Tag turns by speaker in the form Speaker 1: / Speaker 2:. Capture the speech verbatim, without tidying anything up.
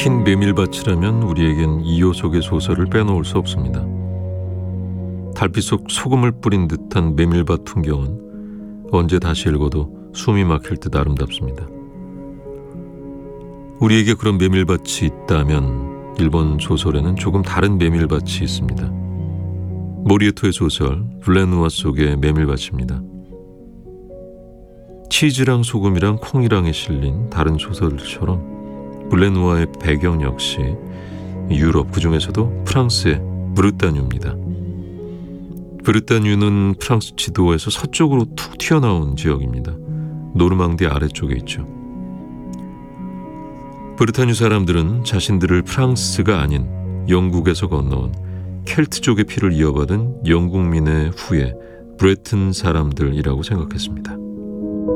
Speaker 1: 흰 메밀밭이라면 우리에겐 이호 속의 소설을 빼놓을 수 없습니다. 달빛 속 소금을 뿌린 듯한 메밀밭 풍경은 언제 다시 읽어도 숨이 막힐 듯 아름답습니다. 우리에게 그런 메밀밭이 있다면 일본 소설에는 조금 다른 메밀밭이 있습니다. 모리에토의 소설 블레누아 속의 메밀밭입니다. 치즈랑 소금이랑 콩이랑에 실린 다른 소설처럼 블레누아의 배경 역시 유럽, 그중에서도 프랑스의 브르타뉴입니다. 브르타뉴는 프랑스 지도에서 서쪽으로 툭 튀어나온 지역입니다. 노르망디 아래쪽에 있죠. 브르타뉴 사람들은 자신들을 프랑스가 아닌 영국에서 건너온 켈트족의 피를 이어받은 영국민의 후예 브레튼 사람들이라고 생각했습니다.